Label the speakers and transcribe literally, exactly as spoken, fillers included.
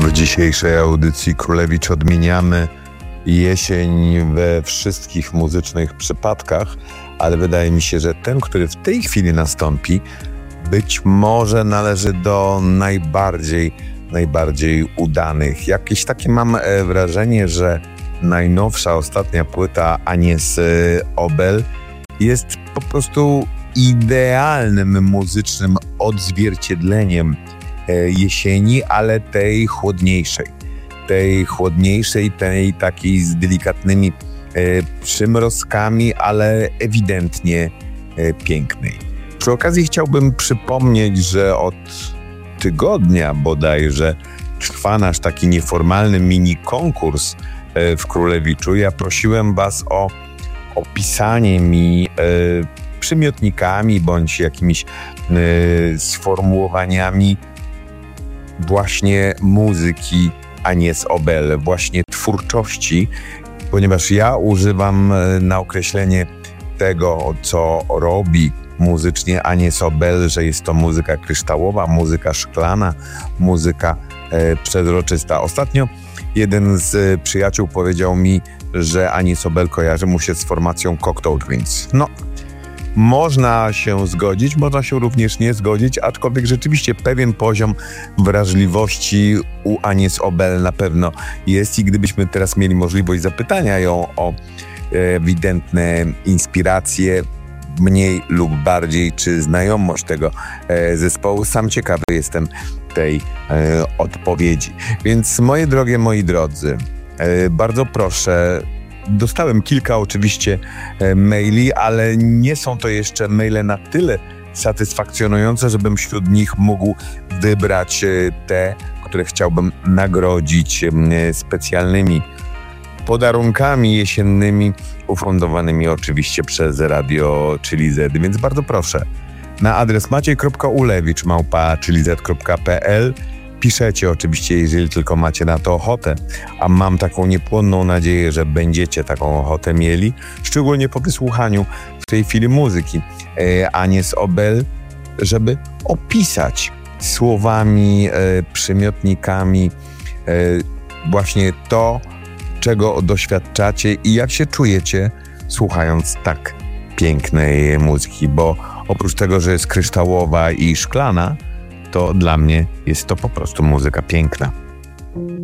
Speaker 1: W dzisiejszej audycji Królewicz odmieniamy jesień we wszystkich muzycznych przypadkach, ale wydaje mi się, że ten, który w tej chwili nastąpi, być może należy do najbardziej, najbardziej udanych. Jakieś takie mam wrażenie, że najnowsza, ostatnia płyta Agnes Obel jest po prostu idealnym muzycznym odzwierciedleniem jesieni, ale tej chłodniejszej. Tej chłodniejszej, tej takiej z delikatnymi e, przymrozkami, ale ewidentnie e, pięknej. Przy okazji chciałbym przypomnieć, że od tygodnia bodajże trwa nasz taki nieformalny mini konkurs e, w Królewiczu. Ja prosiłem was o opisanie mi e, przymiotnikami bądź jakimiś e, sformułowaniami właśnie muzyki Agnes Obel, właśnie twórczości, ponieważ ja używam na określenie tego, co robi muzycznie Agnes Obel, że jest to muzyka kryształowa, muzyka szklana, muzyka e, przezroczysta. Ostatnio jeden z przyjaciół powiedział mi, że Agnes Obel kojarzy mu się z formacją Cocteau Twins. No, można się zgodzić, można się również nie zgodzić, aczkolwiek rzeczywiście pewien poziom wrażliwości u Agnes Obel na pewno jest i gdybyśmy teraz mieli możliwość zapytania ją o ewidentne inspiracje, mniej lub bardziej, czy znajomość tego zespołu, sam ciekawy jestem tej odpowiedzi. Więc moje drogie, moi drodzy, bardzo proszę. Dostałem kilka oczywiście maili, ale nie są to jeszcze maile na tyle satysfakcjonujące, żebym wśród nich mógł wybrać te, które chciałbym nagrodzić specjalnymi podarunkami jesiennymi, ufundowanymi oczywiście przez Radio Chili Z. Więc bardzo proszę, na adres maciej kropka ulewicz małpa chili z kropka p l piszecie oczywiście, jeżeli tylko macie na to ochotę, a mam taką niepłonną nadzieję, że będziecie taką ochotę mieli, szczególnie po wysłuchaniu w tej chwili muzyki e, Agnes Obel, żeby opisać słowami, e, przymiotnikami e, właśnie to, czego doświadczacie i jak się czujecie, słuchając tak pięknej muzyki, bo oprócz tego, że jest kryształowa i szklana, to dla mnie jest to po prostu muzyka piękna.